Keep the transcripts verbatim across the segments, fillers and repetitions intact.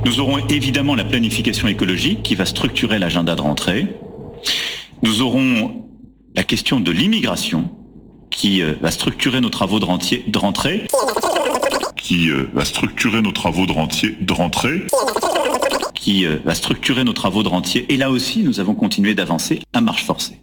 Nous aurons évidemment la planification écologique qui va structurer l'agenda de rentrée. Nous aurons la question de l'immigration qui euh, va structurer nos travaux de, rentier, de rentrée. Qui euh, va structurer nos travaux de, rentier, de rentrée. Qui euh, va structurer nos travaux de rentier. Et là aussi, nous avons continué d'avancer à marche forcée.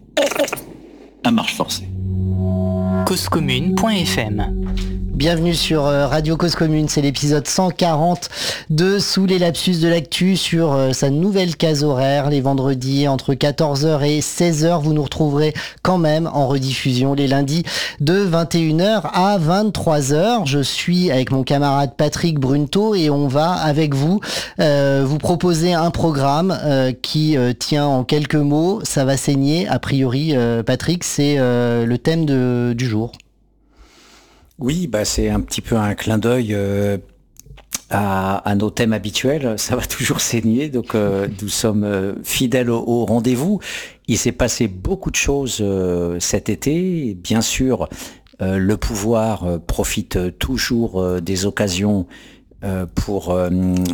À marche forcée. cause commune point f m. Bienvenue sur Radio Cause Commune, c'est l'épisode cent quarante de Sous les lapsus de l'actu sur euh, sa nouvelle case horaire, les vendredis entre quatorze heures et seize heures. Vous nous retrouverez quand même en rediffusion les lundis de vingt et une heures à vingt-trois heures. Je suis avec mon camarade Patrick Brunto et on va avec vous euh, vous proposer un programme euh, qui euh, tient en quelques mots, ça va saigner. A priori, euh, Patrick, c'est euh, le thème de, du jour. Oui, bah c'est un petit peu un clin d'œil euh, à, à nos thèmes habituels. Ça va toujours saigner, donc euh, nous sommes euh, fidèles au, au rendez-vous. Il s'est passé beaucoup de choses euh, cet été. Bien sûr, euh, le pouvoir euh, profite toujours euh, des occasions euh, pour euh,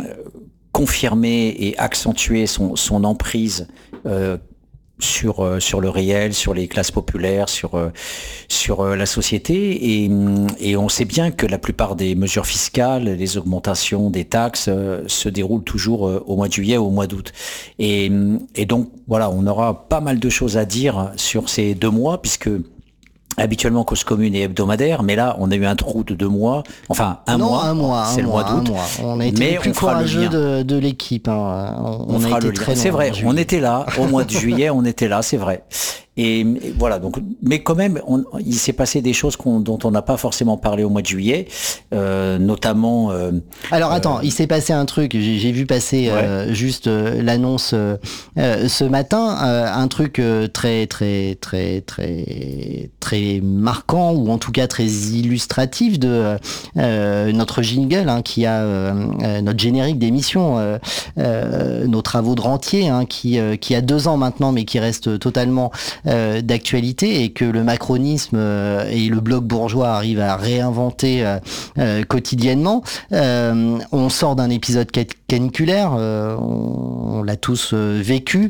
confirmer et accentuer son, son emprise euh, sur euh, sur le réel, sur les classes populaires, sur euh, sur euh, la société, et et on sait bien que la plupart des mesures fiscales, les augmentations des taxes euh, se déroulent toujours euh, au mois de juillet ou au mois d'août. Et et donc voilà, on aura pas mal de choses à dire sur ces deux mois, puisque habituellement Cause Commune est hebdomadaire, mais là on a eu un trou de deux mois, enfin un non, mois, un mois, c'est un le mois mois, d'août. un mois. On a été mais les plus on fera courageux le lien. de, de l'équipe. Hein. On, On, on fera a été le très lien. C'est vrai, loin, on était là au mois de juillet, on était là, c'est vrai. Et, et voilà, donc, mais quand même, on, il s'est passé des choses qu'on, dont on n'a pas forcément parlé au mois de juillet, euh, notamment. Euh, Alors attends, euh, il s'est passé un truc. J'ai, j'ai vu passer ouais. euh, juste euh, l'annonce euh, euh, ce matin, euh, un truc euh, très très très très très marquant, ou en tout cas très illustratif de euh, notre jingle, hein, qui a euh, notre générique d'émission, euh, euh, nos travaux de rentier, hein, qui euh, qui a deux ans maintenant, mais qui reste totalement Euh, d'actualité, et que le macronisme euh, et le bloc bourgeois arrivent à réinventer euh, euh, quotidiennement. Euh, on sort d'un épisode caniculaire, euh, on, on l'a tous euh, vécu.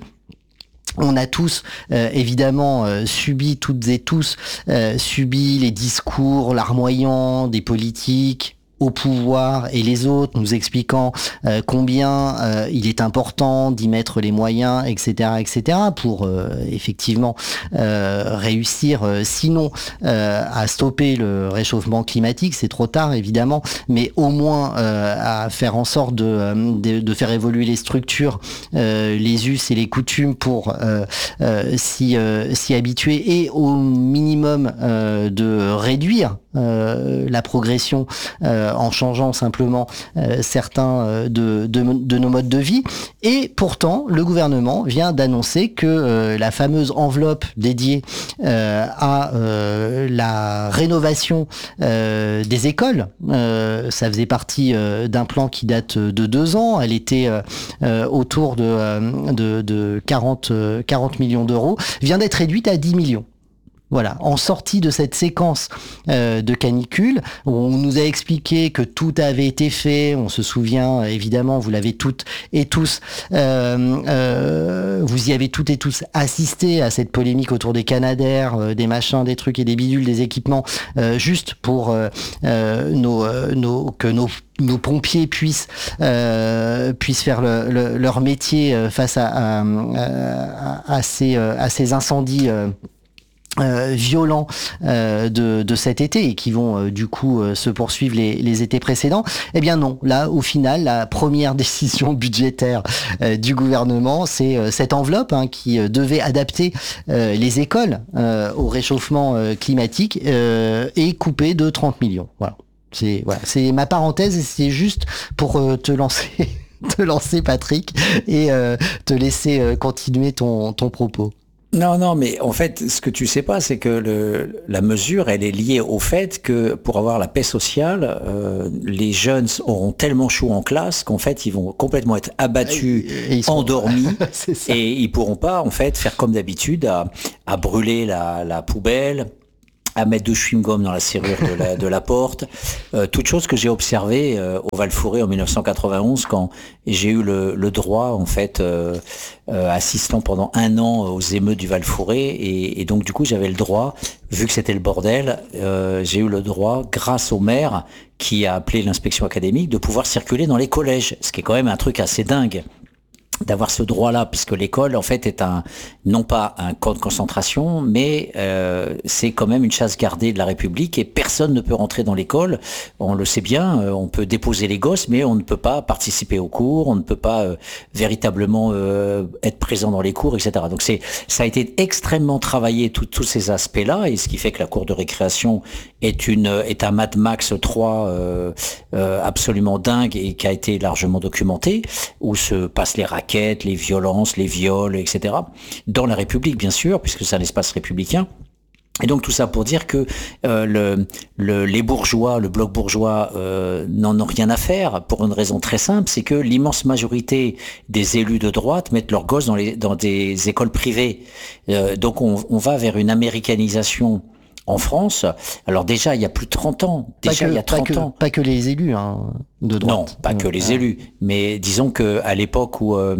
On a tous, euh, évidemment, euh, subi, toutes et tous, euh, subi les discours larmoyants des politiques au pouvoir et les autres, nous expliquant euh, combien euh, il est important d'y mettre les moyens, et cetera, et cetera, pour euh, effectivement euh, réussir, euh, sinon euh, à stopper le réchauffement climatique. C'est trop tard, évidemment, mais au moins euh, à faire en sorte de, de, de faire évoluer les structures, euh, les us et les coutumes pour euh, euh, s'y, euh, s'y habituer, et au minimum euh, de réduire euh, la progression euh, en changeant simplement euh, certains euh, de, de, de nos modes de vie. Et pourtant, le gouvernement vient d'annoncer que euh, la fameuse enveloppe dédiée euh, à euh, la rénovation euh, des écoles, euh, ça faisait partie euh, d'un plan qui date de deux ans. Elle était euh, euh, autour de, euh, de, de quarante, quarante millions d'euros, vient d'être réduite à dix millions. Voilà, en sortie de cette séquence euh, de canicule, où on nous a expliqué que tout avait été fait. On se souvient, évidemment, vous l'avez toutes et tous, euh, euh, vous y avez toutes et tous assisté à cette polémique autour des Canadair, euh, des machins, des trucs et des bidules, des équipements, euh, juste pour euh, euh, nos, euh, nos, que nos nos pompiers puissent euh, puissent faire le, le, leur métier face à, à, à, à ces à ces incendies euh, Euh, violents euh, de, de cet été, et qui vont euh, du coup euh, se poursuivre les, les étés précédents. Eh bien non, là au final la première décision budgétaire euh, du gouvernement, c'est euh, cette enveloppe, hein, qui euh, devait adapter euh, les écoles euh, au réchauffement euh, climatique, euh, est coupée de trente millions. Voilà, c'est voilà, c'est ma parenthèse, et c'est juste pour euh, te lancer te lancer Patrick, et euh, te laisser euh, continuer ton ton propos. Non, non, mais en fait, ce que tu sais pas, c'est que le, la mesure, elle est liée au fait que pour avoir la paix sociale, euh, les jeunes auront tellement chaud en classe qu'en fait, ils vont complètement être abattus, et, et sont... endormis, et ils pourront pas, en fait, faire comme d'habitude, à, à brûler la, la poubelle, à mettre de chewing-gum dans la serrure de la, de la porte, euh, toute chose que j'ai observée euh, au Val-Fouré en dix-neuf cent quatre-vingt-onze quand j'ai eu le, le droit, en fait, euh, euh, assistant pendant un an aux émeutes du Val-Fouré, et, et donc du coup j'avais le droit, vu que c'était le bordel, euh, j'ai eu le droit, grâce au maire qui a appelé l'inspection académique, de pouvoir circuler dans les collèges, ce qui est quand même un truc assez dingue, d'avoir ce droit-là, puisque l'école en fait est un non pas un camp de concentration, mais euh, c'est quand même une chasse gardée de la République et personne ne peut rentrer dans l'école. On le sait bien, euh, on peut déposer les gosses, mais on ne peut pas participer aux cours, on ne peut pas euh, véritablement euh, être présent dans les cours, et cetera. Donc c'est ça a été extrêmement travaillé tout, tous ces aspects-là, et ce qui fait que la cour de récréation est une est un Mad Max trois euh, euh, absolument dingue et qui a été largement documenté, où se passent les raquettes, les violences, les viols, et cetera. Dans la République, bien sûr, puisque c'est un espace républicain. Et donc tout ça pour dire que euh, le, le, les bourgeois, le bloc bourgeois euh, n'en ont rien à faire, pour une raison très simple, c'est que l'immense majorité des élus de droite mettent leurs gosses dans, les, dans des écoles privées. Euh, donc on, on va vers une américanisation en France. Alors déjà, il y a plus de trente ans. Déjà, que, il y a trente pas que, ans. Pas que les élus hein, de droite. Non, pas que les élus. Mais disons que à l'époque où, euh,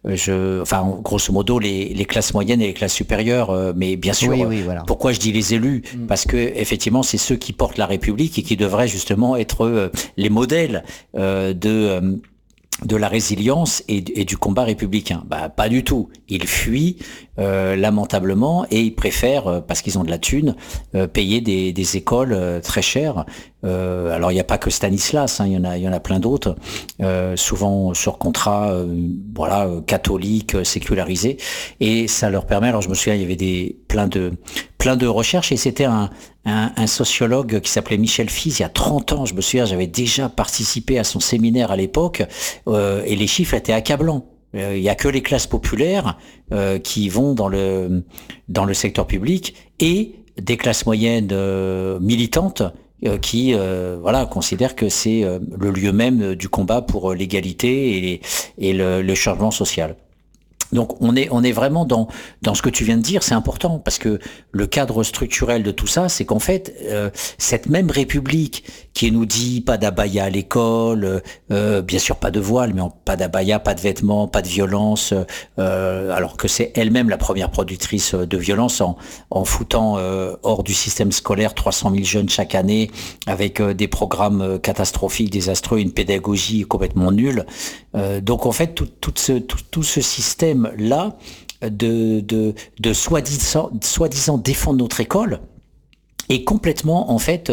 je, enfin, grosso modo, les, les classes moyennes et les classes supérieures, euh, mais bien sûr, oui, oui, voilà. Pourquoi je dis les élus ? mm. Parce que effectivement, c'est ceux qui portent la République et qui devraient justement être euh, les modèles euh, de... Euh, de la résilience et, et du combat républicain. Bah, pas du tout. Ils fuient euh, lamentablement et ils préfèrent, euh, parce qu'ils ont de la thune, euh, payer des, des écoles euh, très chères. Euh, alors il n'y a pas que Stanislas, hein, il y en a, il y en a plein d'autres, euh, souvent sur contrat, euh, voilà, euh, catholique, euh, sécularisé, et ça leur permet. Alors je me souviens, il y avait des plein de plein de recherches, et c'était un, un, un sociologue qui s'appelait Michel Fize, il y a trente ans, je me souviens, j'avais déjà participé à son séminaire à l'époque, euh, et les chiffres étaient accablants. Euh, il y a que les classes populaires euh, qui vont dans le dans le secteur public, et des classes moyennes euh, militantes euh, qui euh, voilà considèrent que c'est euh, le lieu même du combat pour l'égalité et, et le, le changement social. Donc on est on est vraiment dans dans ce que tu viens de dire, c'est important, parce que le cadre structurel de tout ça, c'est qu'en fait euh, cette même République qui nous dit pas d'abaya à l'école, euh, bien sûr pas de voile, mais pas d'abaya, pas de vêtements, pas de violence, euh, alors que c'est elle-même la première productrice de violence en en foutant euh, hors du système scolaire trois cent mille jeunes chaque année avec euh, des programmes catastrophiques, désastreux, une pédagogie complètement nulle. Euh, donc en fait tout tout ce tout, tout ce système là de, de, de soi-disant, soi-disant défendre notre école est complètement en fait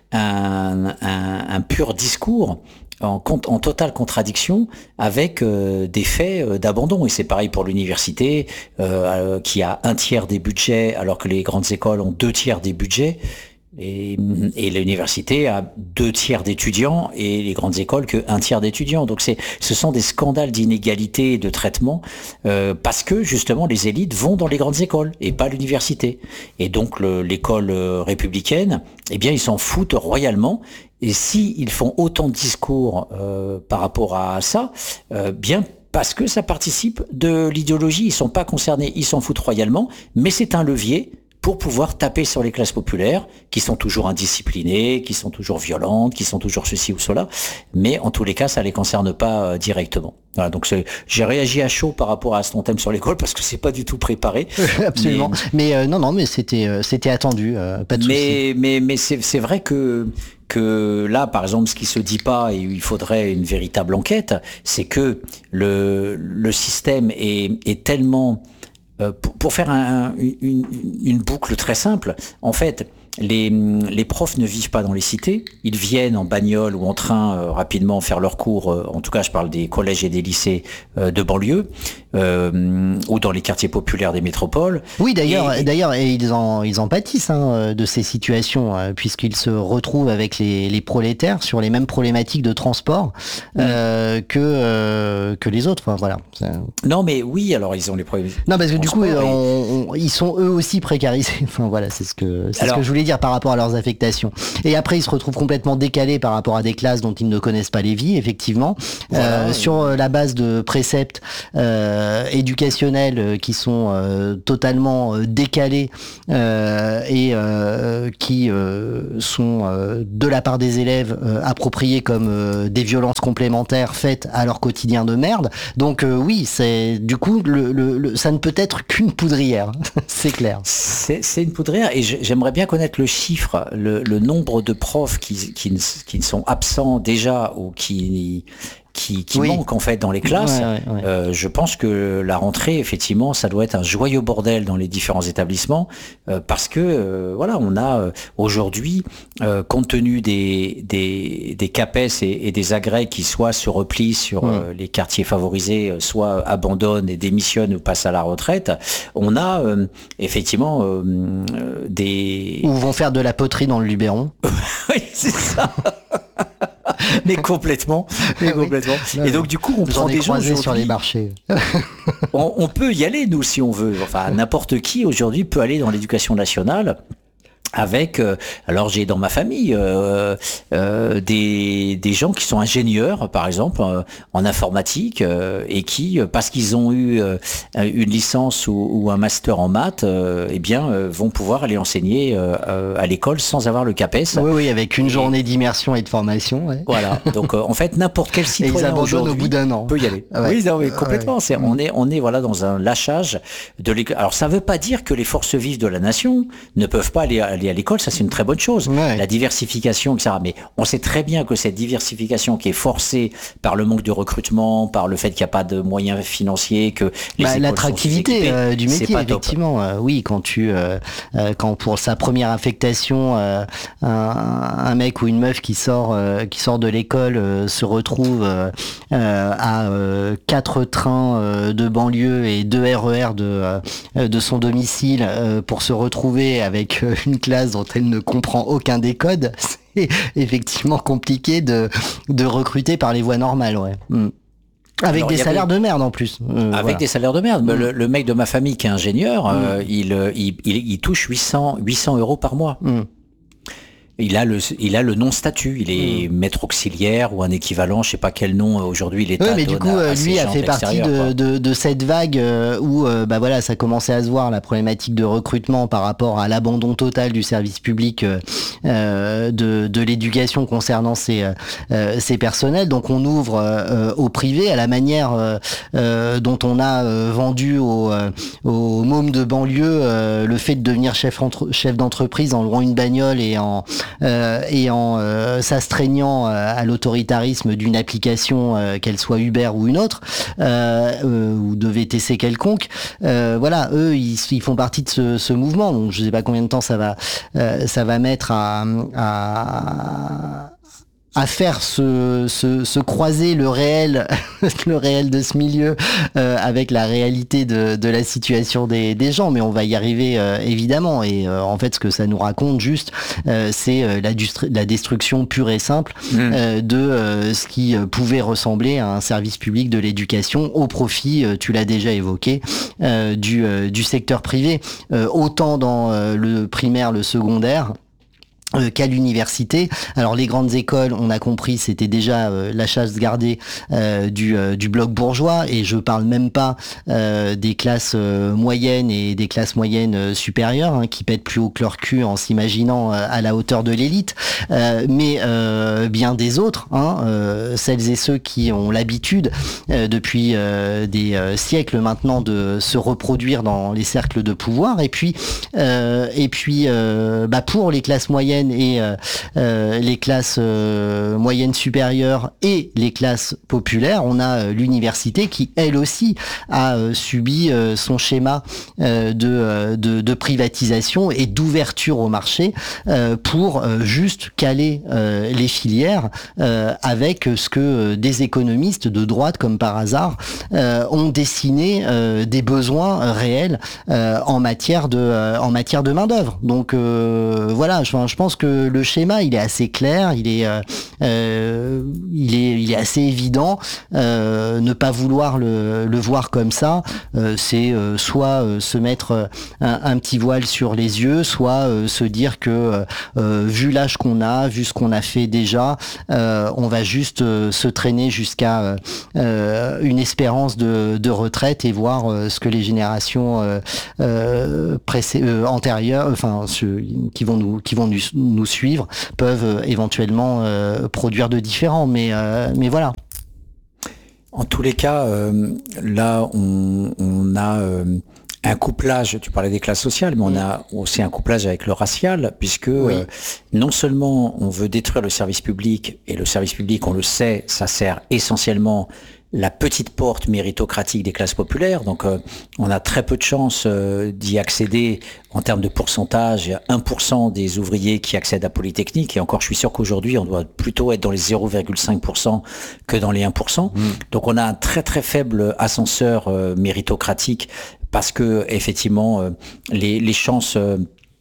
un, un, un pur discours en, en totale contradiction avec euh, des faits euh, d'abandon. Et c'est pareil pour l'université euh, qui a un tiers des budgets alors que les grandes écoles ont deux tiers des budgets. Et, et l'université a deux tiers d'étudiants et les grandes écoles que un tiers d'étudiants. Donc c'est, ce sont des scandales d'inégalité et de traitement euh, parce que justement les élites vont dans les grandes écoles et pas l'université. Et donc le, l'école républicaine, eh bien ils s'en foutent royalement. Et si ils font autant de discours euh, par rapport à ça, euh, bien parce que ça participe de l'idéologie. Ils sont pas concernés, ils s'en foutent royalement, mais c'est un levier pour pouvoir taper sur les classes populaires, qui sont toujours indisciplinées, qui sont toujours violentes, qui sont toujours ceci ou cela, mais en tous les cas, ça les concerne pas euh, directement. Voilà, donc c'est, j'ai réagi à chaud par rapport à ton thème sur l'école, parce que c'est pas du tout préparé. Absolument. Mais, mais euh, non, non, mais c'était, euh, c'était attendu, euh, pas de mais, souci. Mais, mais c'est, c'est vrai que que là, par exemple, ce qui se dit pas, et il faudrait une véritable enquête, c'est que le le système est, est tellement Pour, pour faire un, une, une boucle très simple, en fait, les, les profs ne vivent pas dans les cités, ils viennent en bagnole ou en train euh, rapidement faire leurs cours, euh, en tout cas je parle des collèges et des lycées euh, de banlieue, euh, ou dans les quartiers populaires des métropoles. Oui, d'ailleurs, et, d'ailleurs, et ils en, ils en pâtissent hein, de ces situations, euh, puisqu'ils se retrouvent avec les, les prolétaires sur les mêmes problématiques de transport euh, mmh. que euh, que les autres. Enfin, voilà. C'est... Non, mais oui, alors ils ont les problèmes. Non, parce que du coup, on, on, ils sont eux aussi précarisés. Enfin voilà, c'est ce que c'est alors, ce que je voulais dire par rapport à leurs affectations. Et après, ils se retrouvent complètement décalés par rapport à des classes dont ils ne connaissent pas les vies, effectivement, voilà, euh, oui. sur la base de préceptes. Euh, euh, éducationnels euh, qui sont euh, totalement euh, décalés euh, et euh, qui euh, sont euh, de la part des élèves euh, appropriés comme euh, des violences complémentaires faites à leur quotidien de merde. Donc euh, oui, c'est du coup le, le, le, ça ne peut être qu'une poudrière, c'est clair. C'est, c'est une poudrière et j'aimerais bien connaître le chiffre, le, le nombre de profs qui, qui, qui ne sont absents déjà ou qui qui, qui oui. manquent en fait dans les classes. Ouais, ouais, ouais. Euh, je pense que la rentrée, effectivement, ça doit être un joyeux bordel dans les différents établissements euh, parce que euh, voilà, on a euh, aujourd'hui, euh, compte tenu des des, des CAPES et, et des agrès qui soit se replient sur ouais. euh, les quartiers favorisés, soit abandonnent et démissionnent ou passent à la retraite, on a euh, effectivement euh, euh, des... Ou vont faire de la poterie dans le Luberon. Oui, c'est ça. Mais complètement, mais oui. complètement. Non, et donc du coup, on prend des gens sur les marchés. on, on peut y aller nous si on veut. Enfin, n'importe qui aujourd'hui peut aller dans l'éducation nationale. Avec, euh, alors j'ai dans ma famille euh, euh, des des gens qui sont ingénieurs, par exemple, euh, en informatique, euh, et qui, parce qu'ils ont eu euh, une licence ou, ou un master en maths, euh, eh bien, euh, vont pouvoir aller enseigner euh, à l'école sans avoir le CAPES. Oui, oui, avec une et, journée d'immersion et de formation. Ouais. Voilà. Donc, euh, en fait, n'importe quel citoyen aujourd'hui au bout d'un an. peut y aller. Ouais. Oui, non, mais complètement. Ouais. C'est, on est, on est voilà dans un lâchage de l'école. Alors, ça veut pas dire que les forces vives de la nation ne peuvent pas aller, aller à l'école, ça c'est une très bonne chose. Ouais. La diversification, et cetera. Mais on sait très bien que cette diversification qui est forcée par le manque de recrutement, par le fait qu'il n'y a pas de moyens financiers, que les bah, écoles l'attractivité sont euh, du métier, effectivement. Euh, oui, quand tu, euh, euh, quand pour sa première affectation, euh, un, un mec ou une meuf qui sort, euh, qui sort de l'école euh, se retrouve euh, euh, à euh, quatre trains euh, de banlieue et deux R E R de euh, de son domicile euh, pour se retrouver avec euh, une classe dont elle ne comprend aucun des codes, c'est effectivement compliqué de, de recruter par les voies normales, ouais. Mm. Avec Alors, des salaires avait... de merde en plus. Euh, Avec voilà. des salaires de merde. Mmh. Le, le mec de ma famille qui est ingénieur, mmh. euh, il, il, il, il touche huit cents euros par mois. Mmh. Il a le, il a le non-statut. Il est mmh. maître auxiliaire ou un équivalent, je sais pas quel nom aujourd'hui l'État oui, mais du coup, à, à lui a fait partie de, de, de cette vague euh, où, euh, bah voilà, ça commençait à se voir la problématique de recrutement par rapport à l'abandon total du service public euh, de, de l'éducation concernant ces, euh, ces personnels. Donc, on ouvre euh, au privé à la manière euh, euh, dont on a euh, vendu aux, euh, aux mômes de banlieue euh, le fait de devenir chef, entre, chef d'entreprise en louant une bagnole et en Euh, et en euh, s'astreignant euh, à l'autoritarisme d'une application, euh, qu'elle soit Uber ou une autre, euh, euh, ou de V T C quelconque, euh, voilà, eux, ils, ils font partie de ce, ce mouvement. Donc, je sais pas combien de temps ça va, euh, ça va mettre à, à à faire se, se, se croiser le réel, le réel de ce milieu euh, avec la réalité de, de la situation des, des gens, mais on va y arriver euh, évidemment. Et euh, en fait, ce que ça nous raconte juste, euh, c'est euh, la, dustri- la destruction pure et simple mmh. euh, de euh, ce qui euh, pouvait ressembler à un service public de l'éducation au profit, euh, tu l'as déjà évoqué, euh, du, euh, du secteur privé, euh, autant dans euh, le primaire, le secondaire, Euh, qu'à l'université. Alors les grandes écoles, on a compris, c'était déjà euh, la chasse gardée euh, du, euh, du bloc bourgeois, et je parle même pas euh, des classes euh, moyennes et des classes moyennes euh, supérieures hein, qui pètent plus haut que leur cul en s'imaginant euh, à la hauteur de l'élite, euh, mais euh, bien des autres, hein, euh, celles et ceux qui ont l'habitude euh, depuis euh, des euh, siècles maintenant de se reproduire dans les cercles de pouvoir, et puis euh, et puis euh, bah pour les classes moyennes et euh, euh, les classes euh, moyennes supérieures et les classes populaires, on a euh, l'université qui elle aussi a euh, subi euh, son schéma euh, de, euh, de de privatisation et d'ouverture au marché euh, pour euh, juste caler euh, les filières euh, avec ce que euh, des économistes de droite comme par hasard euh, ont dessiné euh, des besoins réels euh, en matière de euh, en matière de main d'œuvre. Donc euh, voilà, je, je pense pense que le schéma, il est assez clair, il est, euh, euh, il est, il est assez évident. Euh, ne pas vouloir le, le voir comme ça, euh, c'est euh, soit euh, se mettre un, un petit voile sur les yeux, soit euh, se dire que euh, vu l'âge qu'on a, vu ce qu'on a fait déjà, euh, on va juste euh, se traîner jusqu'à euh, une espérance de, de retraite et voir euh, ce que les générations euh, euh, pressé, euh, antérieures, enfin ceux qui vont nous qui vont nous, nous suivre, peuvent euh, éventuellement euh, produire de différents. Mais euh, mais voilà. En tous les cas, euh, là, on, on a euh, un couplage, tu parlais des classes sociales, mais on a aussi un couplage avec le racial, puisque oui. euh, non seulement on veut détruire le service public, et le service public, on le sait, ça sert essentiellement la petite porte méritocratique des classes populaires, donc euh, on a très peu de chances euh, d'y accéder en termes de pourcentage. Il y a un pour cent des ouvriers qui accèdent à Polytechnique, et encore je suis sûr qu'aujourd'hui on doit plutôt être dans les zéro virgule cinq pour cent que dans les un pour cent. Mmh. Donc on a un très très faible ascenseur euh, méritocratique, parce que effectivement euh, les, les chances euh,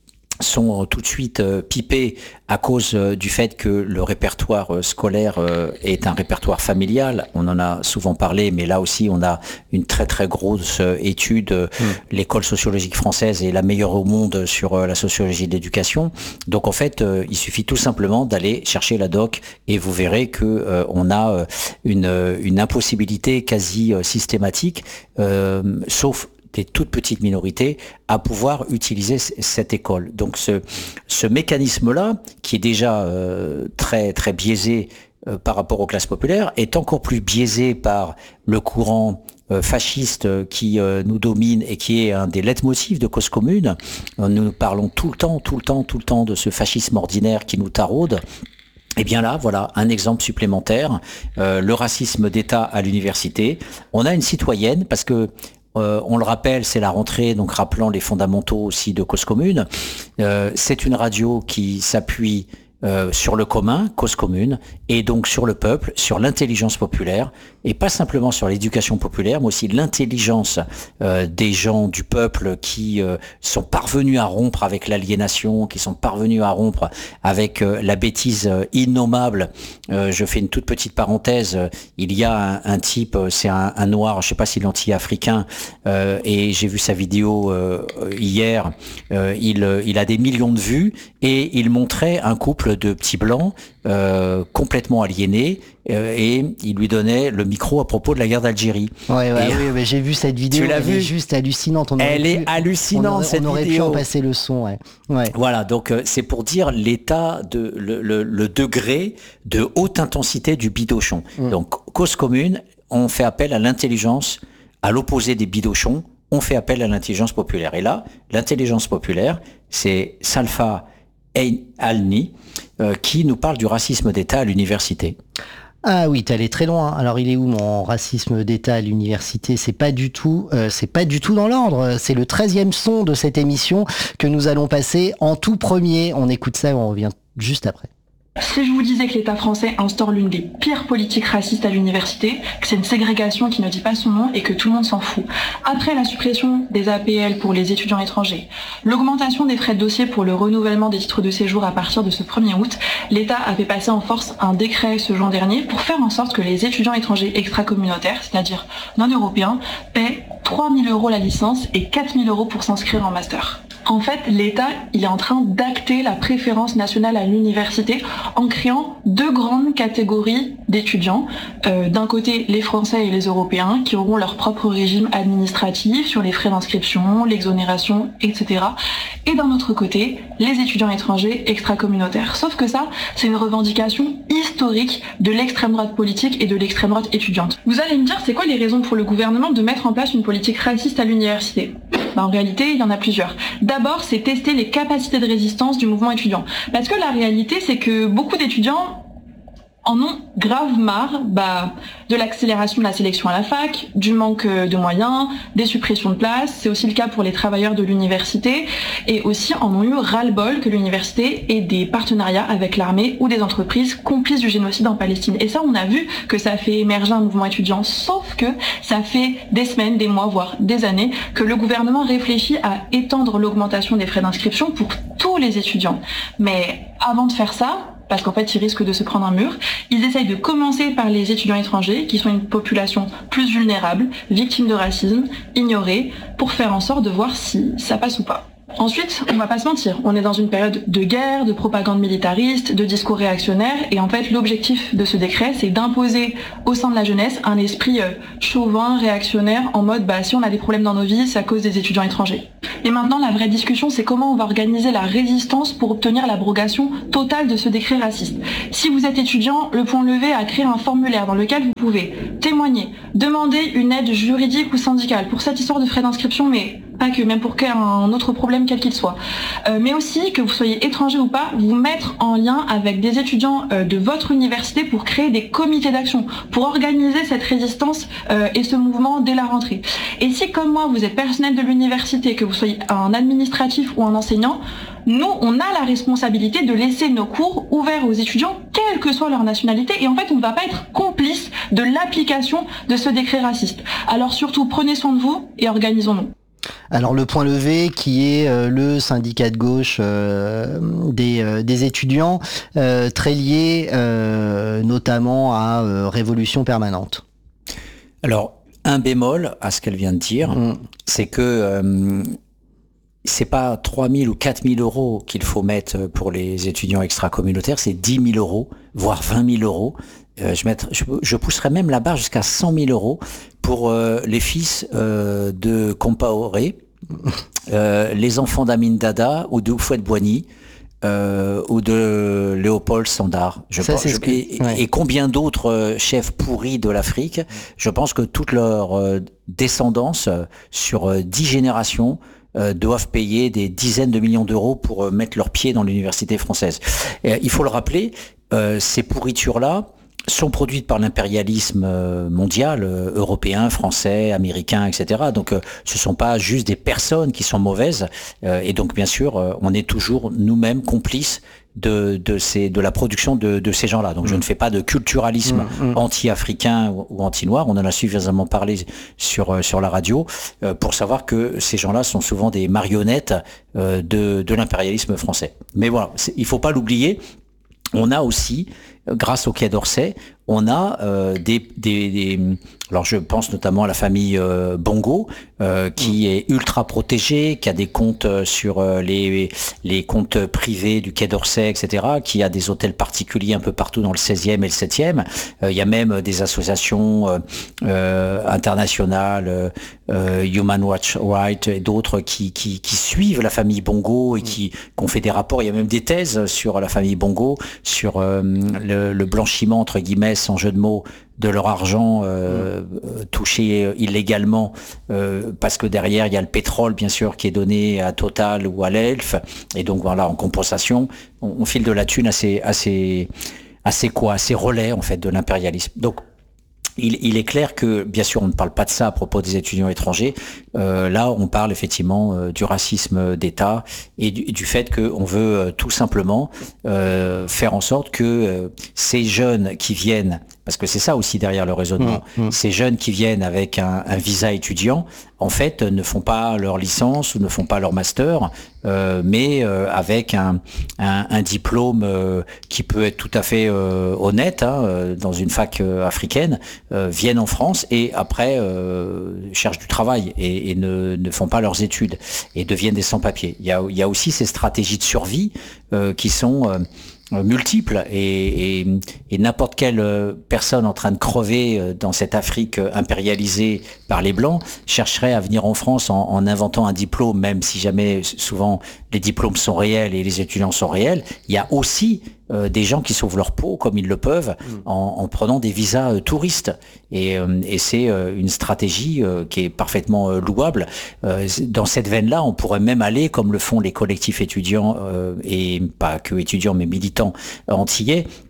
sont tout de suite euh, pipées à cause euh, du fait que le répertoire euh, scolaire euh, est un répertoire familial. On en a souvent parlé, mais là aussi on a une très très grosse euh, étude. Euh, mmh. L'école sociologique française est la meilleure au monde sur euh, la sociologie de l'éducation. Donc en fait, euh, il suffit tout simplement d'aller chercher la doc et vous verrez que euh, on a euh, une, une impossibilité quasi euh, systématique, euh, sauf des toutes petites minorités, à pouvoir utiliser cette école. Donc ce, ce mécanisme-là, qui est déjà euh, très très biaisé euh, par rapport aux classes populaires, est encore plus biaisé par le courant euh, fasciste qui euh, nous domine et qui est un des leitmotifs de Cause Commune. Nous parlons tout le temps, tout le temps, tout le temps de ce fascisme ordinaire qui nous taraude. Et bien là, voilà, un exemple supplémentaire, euh, le racisme d'État à l'université. On a une citoyenne, parce que Euh, on le rappelle, c'est la rentrée, donc rappelant les fondamentaux aussi de Cause Commune. Euh, c'est une radio qui s'appuie euh, sur le commun, Cause Commune, et donc sur le peuple, sur l'intelligence populaire, et pas simplement sur l'éducation populaire, mais aussi l'intelligence euh, des gens du peuple qui euh, sont parvenus à rompre avec l'aliénation, qui sont parvenus à rompre avec euh, la bêtise euh, innommable. Euh, je fais une toute petite parenthèse. Il y a un, un type, c'est un, un noir, je sais pas s'il est anti-africain, euh, et j'ai vu sa vidéo euh, hier. Euh, il, il a des millions de vues et il montrait un couple de petits blancs euh, complètement aliénés euh, et il lui donnait le micro à propos de la guerre d'Algérie. Ouais, ouais, oui, ouais, j'ai vu cette vidéo. Tu l'as elle vu? Est juste hallucinante. On elle est pu, hallucinante on aurait, cette on aurait vidéo. pu en passer le son. Ouais. Ouais. Voilà, donc euh, c'est pour dire l'état de le, le, le degré de haute intensité du bidochon. Mm. Donc Cause Commune, on fait appel à l'intelligence, à l'opposé des bidochons, on fait appel à l'intelligence populaire. Et là, l'intelligence populaire, c'est Salfa Alni euh, qui nous parle du racisme d'État à l'université. Ah oui, t'es allé très loin. Alors il est où mon racisme d'État à l'université? C'est pas du tout, euh, c'est pas du tout dans l'ordre. C'est le treizième son de cette émission que nous allons passer en tout premier. On écoute ça et on revient juste après. Si je vous disais que l'État français instaure l'une des pires politiques racistes à l'université, que c'est une ségrégation qui ne dit pas son nom et que tout le monde s'en fout. Après la suppression des A P L pour les étudiants étrangers, l'augmentation des frais de dossier pour le renouvellement des titres de séjour à partir de ce premier août, l'État a fait passer en force un décret ce juin dernier pour faire en sorte que les étudiants étrangers extra-communautaires, c'est-à-dire non européens, paient trois mille euros la licence et quatre mille euros pour s'inscrire en master. En fait, l'État, il est en train d'acter la préférence nationale à l'université en créant deux grandes catégories d'étudiants. Euh, d'un côté, les Français et les Européens qui auront leur propre régime administratif sur les frais d'inscription, l'exonération, et cetera. Et d'un autre côté, les étudiants étrangers extra-communautaires. Sauf que ça, c'est une revendication historique de l'extrême droite politique et de l'extrême droite étudiante. Vous allez me dire, c'est quoi les raisons pour le gouvernement de mettre en place une politique raciste à l'université ? Bah, en réalité, il y en a plusieurs. D'abord, c'est tester les capacités de résistance du mouvement étudiant. Parce que la réalité, c'est que beaucoup d'étudiants, en ont grave marre bah, de l'accélération de la sélection à la fac, du manque de moyens, des suppressions de places. C'est aussi le cas pour les travailleurs de l'université et aussi en ont eu ras-le-bol que l'université ait des partenariats avec l'armée ou des entreprises complices du génocide en Palestine. Et ça, on a vu que ça a fait émerger un mouvement étudiant, sauf que ça fait des semaines, des mois, voire des années que le gouvernement réfléchit à étendre l'augmentation des frais d'inscription pour tous les étudiants. Mais avant de faire ça, parce qu'en fait, ils risquent de se prendre un mur. Ils essayent de commencer par les étudiants étrangers, qui sont une population plus vulnérable, victime de racisme, ignorée, pour faire en sorte de voir si ça passe ou pas. Ensuite, on va pas se mentir, on est dans une période de guerre, de propagande militariste, de discours réactionnaires, et en fait, l'objectif de ce décret, c'est d'imposer au sein de la jeunesse un esprit euh, chauvin, réactionnaire, en mode, bah, si on a des problèmes dans nos vies, c'est à cause des étudiants étrangers. Et maintenant, la vraie discussion, c'est comment on va organiser la résistance pour obtenir l'abrogation totale de ce décret raciste. Si vous êtes étudiant, le Point Levé a créé un formulaire dans lequel vous pouvez témoigner, demander une aide juridique ou syndicale pour cette histoire de frais d'inscription, mais pas que, même pour un autre problème quel qu'il soit. Euh, mais aussi, que vous soyez étranger ou pas, vous mettre en lien avec des étudiants euh, de votre université pour créer des comités d'action, pour organiser cette résistance euh, et ce mouvement dès la rentrée. Et si, comme moi, vous êtes personnel de l'université, que vous soyez un administratif ou un enseignant, nous, on a la responsabilité de laisser nos cours ouverts aux étudiants, quelle que soit leur nationalité, et en fait, on ne va pas être complice de l'application de ce décret raciste. Alors surtout, prenez soin de vous et organisons-nous. Alors le Point Levé, qui est euh, le syndicat de gauche euh, des, euh, des étudiants, euh, très lié euh, notamment à euh, Révolution Permanente. Alors, un bémol à ce qu'elle vient de dire, mmh. c'est que euh, c'est pas trois mille ou quatre mille euros qu'il faut mettre pour les étudiants extracommunautaires, c'est dix mille euros, voire vingt mille euros. Euh, je, mettrai, je, je pousserais même la barre jusqu'à cent mille euros pour euh, les fils euh, de Compaoré, euh, les enfants d'Amin Dada ou de Houphouët-Boigny euh, ou de Léopold Sandar. Je Ça, pense, je, que, et, ouais. et combien d'autres chefs pourris de l'Afrique. Je pense que toute leur euh, descendance euh, sur euh, dix générations Euh, doivent payer des dizaines de millions d'euros pour euh, mettre leurs pieds dans l'université française. Et, euh, il faut le rappeler, euh, ces pourritures-là sont produites par l'impérialisme euh, mondial, euh, européen, français, américain, et cetera. Donc euh, ce sont pas juste des personnes qui sont mauvaises. Euh, et donc bien sûr, euh, on est toujours nous-mêmes complices de, de, ces, de la production de, de ces gens-là. Donc mmh. je ne fais pas de culturalisme mmh. anti-africain ou, ou anti-noir. On en a suffisamment parlé sur, sur la radio euh, pour savoir que ces gens-là sont souvent des marionnettes euh, de, de l'impérialisme français. Mais voilà, il faut pas l'oublier. On a aussi, grâce au Quai d'Orsay, on a euh, des, des, des... Alors je pense notamment à la famille euh, Bongo, euh, qui est ultra protégée, qui a des comptes sur euh, les, les comptes privés du Quai d'Orsay, et cetera, qui a des hôtels particuliers un peu partout dans le seizième et le septième. Euh, il y a même des associations euh, euh, internationales, euh, Human Rights Watch et d'autres qui, qui, qui suivent la famille Bongo et qui, qui ont fait des rapports. Il y a même des thèses sur la famille Bongo, sur euh, le, le blanchiment, entre guillemets, sans jeu de mots, de leur argent euh, mmh. touché illégalement, euh, parce que derrière il y a le pétrole bien sûr qui est donné à Total ou à l'Elf, et donc voilà, en compensation on, on file de la thune à ces, à ces, à ces quoi, à ces relais en fait de l'impérialisme. Donc Il, il est clair que, bien sûr, on ne parle pas de ça à propos des étudiants étrangers. Euh, là, on parle effectivement euh, du racisme d'État et du, du fait qu'on veut euh, tout simplement euh, faire en sorte que euh, ces jeunes qui viennent, parce que c'est ça aussi derrière le raisonnement, mmh, mmh. ces jeunes qui viennent avec un, un visa étudiant, en fait, ne font pas leur licence ou ne font pas leur master, euh, mais euh, avec un, un, un diplôme euh, qui peut être tout à fait euh, honnête, hein, dans une fac euh, africaine, euh, viennent en France et après euh, cherchent du travail et, et ne, ne font pas leurs études et deviennent des sans-papiers. Il y a, il y a aussi ces stratégies de survie euh, qui sont euh, multiples et, et, et n'importe quelle personne en train de crever dans cette Afrique impérialisée par les Blancs chercherait à venir en France en, en inventant un diplôme, même si jamais souvent les diplômes sont réels et les étudiants sont réels. Il y a aussi euh, des gens qui sauvent leur peau comme ils le peuvent en, en prenant des visas euh, touristes et, euh, et c'est euh, une stratégie euh, qui est parfaitement euh, louable. Euh, dans cette veine-là, on pourrait même aller comme le font les collectifs étudiants euh, et pas que étudiants mais militants antillais,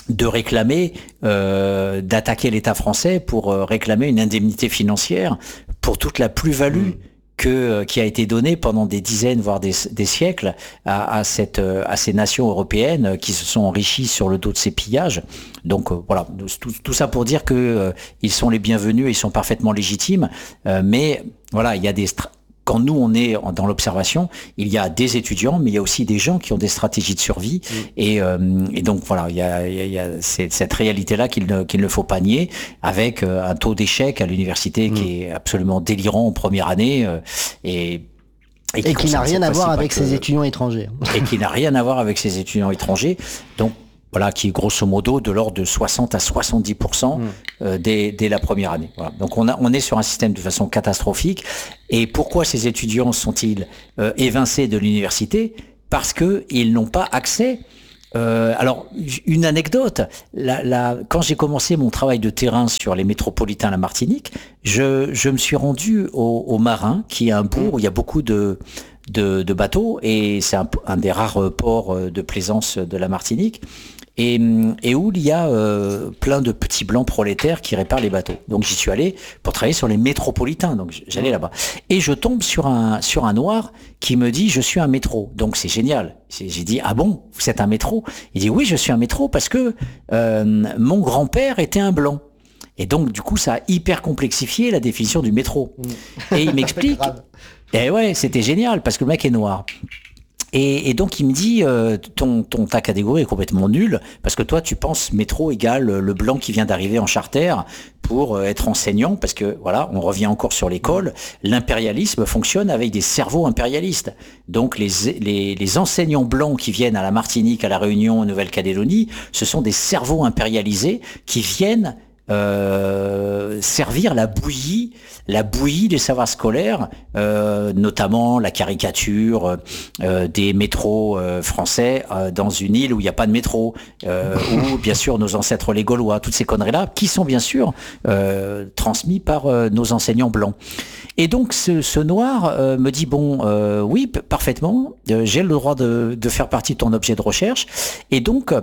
de réclamer, euh, d'attaquer l'État français pour euh, réclamer une indemnité financière pour toute la plus-value mmh. que qui a été donnée pendant des dizaines, voire des, des siècles à, à, cette, à ces nations européennes qui se sont enrichies sur le dos de ces pillages. Donc euh, voilà, tout, tout ça pour dire que euh, ils sont les bienvenus, ils sont parfaitement légitimes, euh, mais voilà, il y a des stra- quand nous on est dans l'observation, il y a des étudiants, mais il y a aussi des gens qui ont des stratégies de survie, mmh. et, euh, et donc voilà, il y a, il y a cette, cette réalité-là qu'il ne, qu'il ne faut pas nier, avec euh, un taux d'échec à l'université mmh. qui est absolument délirant en première année, euh, et et, et qui n'a rien à voir avec ces étudiants étrangers. Et qui n'a rien à voir avec ces étudiants étrangers, donc voilà, qui est grosso modo de l'ordre de soixante à soixante-dix pour cent euh, dès, dès la première année. Voilà. Donc on, a, on est sur un système de façon catastrophique. Et pourquoi ces étudiants sont-ils euh, évincés de l'université ? Parce qu'ils n'ont pas accès. Euh, alors, une anecdote, la, la, quand j'ai commencé mon travail de terrain sur les métropolitains à la Martinique, je, je me suis rendu au, au Marin, qui est un bourg où il y a beaucoup de... De, de bateaux, et c'est un, un des rares ports de plaisance de la Martinique, et, et où il y a euh, plein de petits blancs prolétaires qui réparent les bateaux. Donc j'y suis allé pour travailler sur les métropolitains, donc j'allais là-bas. Et je tombe sur un, sur un noir qui me dit « je suis un métro ». Donc c'est génial. J'ai dit « ah bon, vous êtes un métro ?» Il dit « oui, je suis un métro parce que euh, mon grand-père était un blanc ». Et donc du coup ça a hyper complexifié la définition du métro. Mmh. Et il m'explique... Et ouais, c'était génial parce que le mec est noir. Et, et donc il me dit euh, ton, ton ta catégorie est complètement nulle parce que toi tu penses métro égale le blanc qui vient d'arriver en charter pour euh, être enseignant, parce que voilà, on revient encore sur l'école, l'impérialisme fonctionne avec des cerveaux impérialistes. Donc les, les, les enseignants blancs qui viennent à la Martinique, à la Réunion, en Nouvelle-Calédonie, ce sont des cerveaux impérialisés qui viennent Euh, servir la bouillie, la bouillie des savoirs scolaires, euh, notamment la caricature euh, des métros euh, français euh, dans une île où il n'y a pas de métro, euh, ou bien sûr nos ancêtres les Gaulois, toutes ces conneries-là, qui sont bien sûr euh, transmis par euh, nos enseignants blancs. Et donc ce, ce noir euh, me dit bon, euh, oui, p- parfaitement, euh, j'ai le droit de, de faire partie de ton objet de recherche, et donc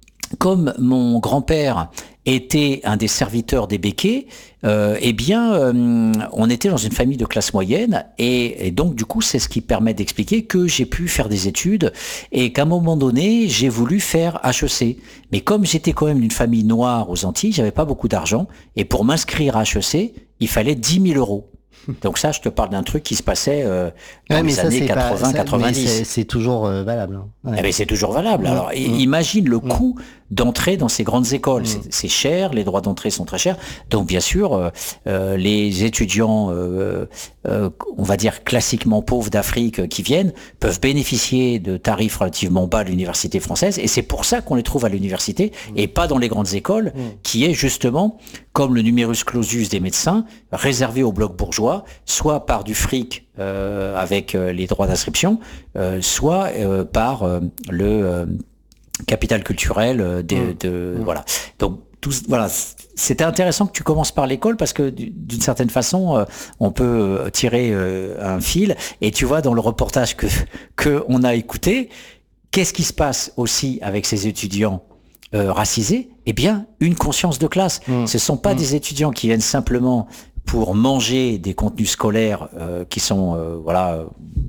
comme mon grand-père était un des serviteurs des Béquets, euh, eh bien, euh, on était dans une famille de classe moyenne, et, et donc du coup, c'est ce qui permet d'expliquer que j'ai pu faire des études, et qu'à un moment donné, j'ai voulu faire H E C. Mais comme j'étais quand même d'une famille noire aux Antilles, j'avais pas beaucoup d'argent, et pour m'inscrire à H E C, il fallait dix mille euros. Donc ça, je te parle d'un truc qui se passait euh, dans ouais, les ça, années quatre-vingts quatre-vingt-dix. C'est, c'est toujours euh, valable. Hein. Ouais. Eh ben, c'est toujours valable. Alors, mmh. imagine le coût d'entrer dans ces grandes écoles. Mmh. C'est, c'est cher, les droits d'entrée sont très chers. Donc, bien sûr, euh, euh, les étudiants, euh, euh, on va dire classiquement pauvres d'Afrique euh, qui viennent, peuvent bénéficier de tarifs relativement bas à l'université française. Et c'est pour ça qu'on les trouve à l'université mmh. et pas dans les grandes écoles, mmh. qui est justement, comme le numerus clausus des médecins, réservé au bloc bourgeois, soit par du fric euh, avec euh, les droits d'inscription, euh, soit euh, par euh, le euh, capital culturel euh, de, mmh. de mmh. voilà. Donc tout, voilà, c'était intéressant que tu commences par l'école parce que d'une certaine façon, euh, on peut tirer euh, un fil. Et tu vois dans le reportage que que on a écouté, qu'est-ce qui se passe aussi avec ces étudiants euh, racisés ? Eh bien, une conscience de classe. Mmh. Ce sont pas mmh. des étudiants qui viennent simplement pour manger des contenus scolaires euh, qui sont euh, voilà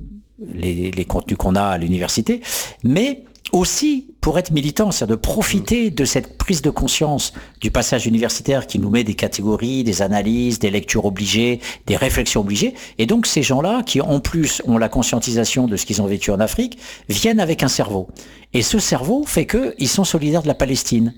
les, les contenus qu'on a à l'université, mais aussi pour être militant, c'est-à-dire de profiter de cette prise de conscience du passage universitaire qui nous met des catégories, des analyses, des lectures obligées, des réflexions obligées. Et donc ces gens-là, qui en plus ont la conscientisation de ce qu'ils ont vécu en Afrique, viennent avec un cerveau. Et ce cerveau fait qu'ils sont solidaires de la Palestine.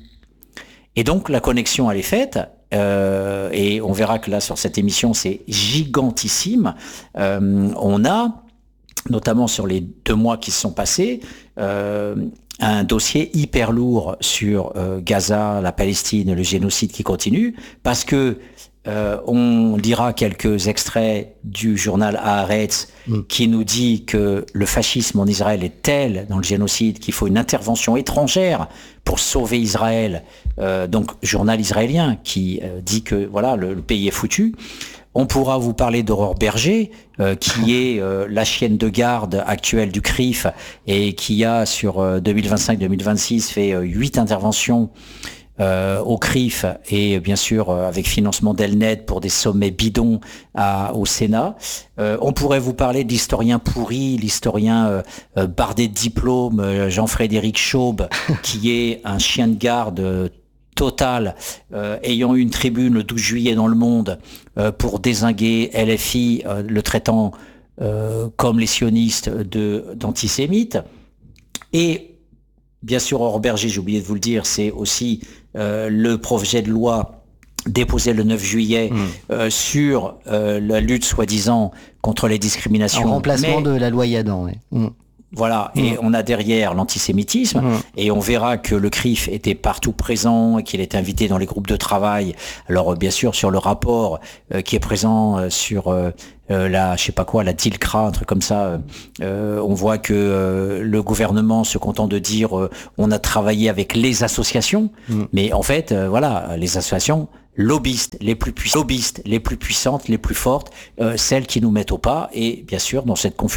Et donc la connexion, elle est faite. Euh, et on verra que là sur cette émission c'est gigantissime. Euh, on a notamment sur les deux mois qui se sont passés euh, un dossier hyper lourd sur euh, Gaza, la Palestine, le génocide qui continue, parce que euh, on lira quelques extraits du journal Haaretz mmh. qui nous dit que le fascisme en Israël est tel dans le génocide qu'il faut une intervention étrangère pour sauver Israël. Euh, donc journal israélien qui euh, dit que voilà le, le pays est foutu. On pourra vous parler d'Aurore Berger, euh, qui est euh, la chienne de garde actuelle du C R I F et qui a sur euh, deux mille vingt-cinq deux mille vingt-six fait euh, huit interventions euh, au C R I F et bien sûr euh, avec financement d'Elnet pour des sommets bidons à, au Sénat. Euh, on pourrait vous parler de l'historien pourri, l'historien euh, euh, bardé de diplômes, euh, Jean-Frédéric Chaube, qui est un chien de garde euh, Total, euh, ayant eu une tribune le douze juillet dans Le Monde euh, pour dézinguer L F I, euh, le traitant euh, comme les sionistes de, d'antisémites. Et bien sûr, Aurore Berger, j'ai oublié de vous le dire, c'est aussi euh, le projet de loi déposé le neuf juillet mmh. euh, sur euh, la lutte soi-disant contre les discriminations. En remplacement Mais, de la loi Yadan, oui. Mmh. Voilà, mmh. et on a derrière l'antisémitisme, mmh. et on verra que le C R I F était partout présent, et qu'il est invité dans les groupes de travail. Alors bien sûr, sur le rapport euh, qui est présent euh, sur euh, euh, la, je sais pas quoi, la DILCRA, un truc comme ça, euh, on voit que euh, le gouvernement se contente de dire euh, on a travaillé avec les associations, mmh. mais en fait, euh, voilà, les associations lobbyistes les plus puissantes, lobbyistes les plus puissantes, les plus fortes, euh, celles qui nous mettent au pas, et bien sûr dans cette confusion